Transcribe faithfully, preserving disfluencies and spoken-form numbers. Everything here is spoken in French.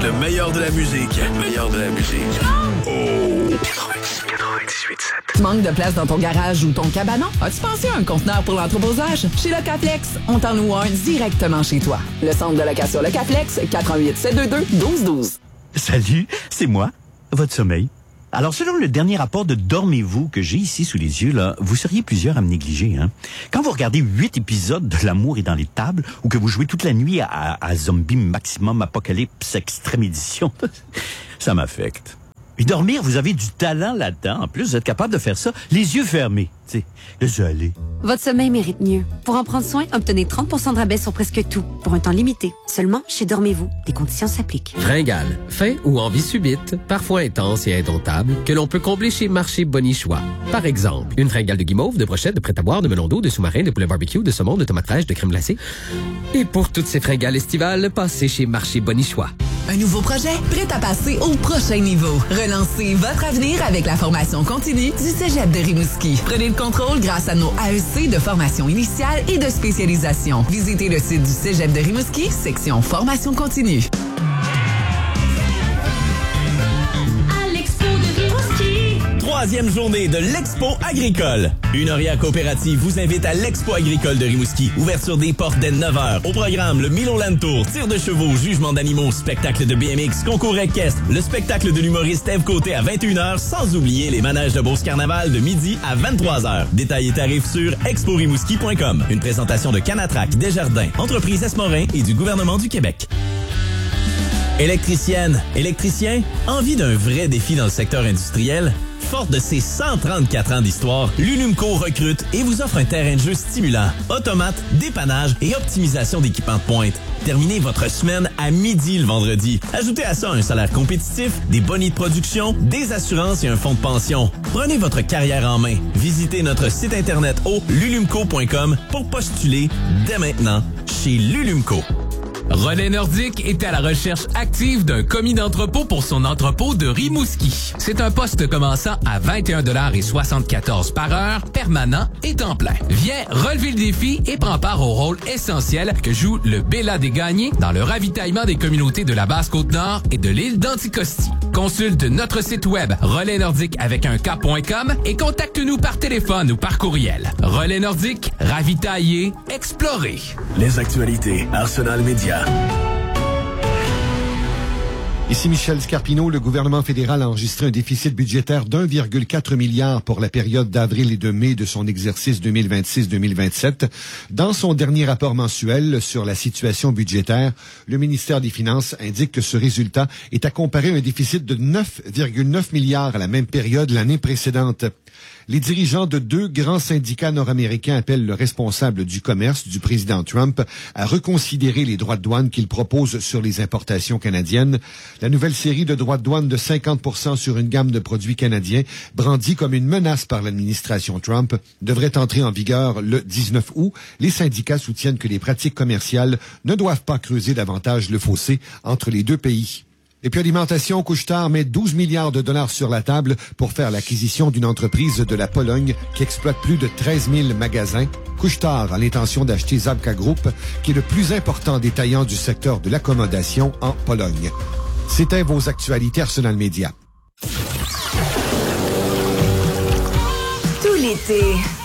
Le meilleur de la musique. Le meilleur de la musique. Oh! quatre-vingt-dix-huit sept. Tu manques de place dans ton garage ou ton cabanon? As-tu pensé à un conteneur pour l'entreposage? Chez Locaflex, on t'en loue un directement chez toi. Le centre de location Locaflex, quatre un huit, sept deux deux, un deux un deux. Salut, c'est moi, votre sommeil. Alors, selon le dernier rapport de Dormez-vous que j'ai ici sous les yeux, là, vous seriez plusieurs à me négliger, hein. Quand vous regardez huit épisodes de L'amour est dans les tables, ou que vous jouez toute la nuit à, à, à Zombie Maximum Apocalypse Extrême Édition, ça m'affecte. Et dormir, vous avez du talent là-dedans. En plus, vous êtes capable de faire ça les yeux fermés. Tu sais, laissez aller. Votre sommeil mérite mieux. Pour en prendre soin, obtenez trente pour cent de rabais sur presque tout, pour un temps limité. Seulement chez Dormez-vous. Des conditions s'appliquent. Fringale, faim ou envie subite, parfois intense et indomptable, que l'on peut combler chez Marché Bonichois. Par exemple, une fringale de guimauve, de brochettes, de prêt-à-boire, de melon d'eau, de sous-marin, de poulet barbecue, de saumon, de tomates fraîches, de crème glacée. Et pour toutes ces fringales estivales, passez chez Marché Bonichois. Un nouveau projet prêt à passer au prochain niveau. Relancez votre avenir avec la formation continue du Cégep de Rimouski. Prenez le contrôle grâce à nos A E C de formation initiale et de spécialisation. Visitez le site du Cégep de Rimouski, section formation continue. Troisième journée de l'Expo agricole. Une Oria coopérative vous invite à l'Expo agricole de Rimouski. Ouverture des portes dès neuf heures. Au programme, le Milo Land Tour, tir de chevaux, jugement d'animaux, spectacle de B M X, concours équestre, le spectacle de l'humoriste Ève Côté à vingt et une heures, sans oublier les manèges de Beauce Carnaval de midi à vingt-trois heures. Détails et tarifs sur expo rimouski point com. Une présentation de Canatrac, Desjardins, Entreprise Esmorin et du gouvernement du Québec. Électricienne, électricien, envie d'un vrai défi dans le secteur industriel? Forte de ses cent trente-quatre ans d'histoire, l'Ulumco recrute et vous offre un terrain de jeu stimulant, automate, dépannage et optimisation d'équipements de pointe. Terminez votre semaine à midi le vendredi. Ajoutez à ça un salaire compétitif, des bonis de production, des assurances et un fonds de pension. Prenez votre carrière en main. Visitez notre site internet au lulumco point com pour postuler dès maintenant chez l'Ulumco. Relais Nordique est à la recherche active d'un commis d'entrepôt pour son entrepôt de Rimouski. C'est un poste commençant à vingt et un dollars et soixante-quatorze par heure, permanent et temps plein. Viens relever le défi et prends part au rôle essentiel que joue le Bella des Gagnés dans le ravitaillement des communautés de la Basse-Côte-Nord et de l'île d'Anticosti. Consulte notre site web relais nordique avec un K point com et contacte-nous par téléphone ou par courriel. Relais Nordique, ravitailler, explorer. Les actualités, Arsenal Média. Ici Michel Scarpino. Le gouvernement fédéral a enregistré un déficit budgétaire d'un virgule quatre milliard pour la période d'avril et de mai de son exercice deux mille vingt-six deux mille vingt-sept. Dans son dernier rapport mensuel sur la situation budgétaire, le ministère des Finances indique que ce résultat est à comparer à un déficit de neuf virgule neuf milliards à la même période l'année précédente. Les dirigeants de deux grands syndicats nord-américains appellent le responsable du commerce du président Trump à reconsidérer les droits de douane qu'il propose sur les importations canadiennes. La nouvelle série de droits de douane de cinquante pour cent sur une gamme de produits canadiens, brandis comme une menace par l'administration Trump, devrait entrer en vigueur le dix-neuf août. Les syndicats soutiennent que les pratiques commerciales ne doivent pas creuser davantage le fossé entre les deux pays. Et puis Alimentation Couche-Tard met douze milliards de dollars sur la table pour faire l'acquisition d'une entreprise de la Pologne qui exploite plus de treize mille magasins. Couche-Tard a l'intention d'acheter Zabka Group, qui est le plus important détaillant du secteur de l'accommodation en Pologne. C'était vos actualités Arsenal Média. Tout l'été,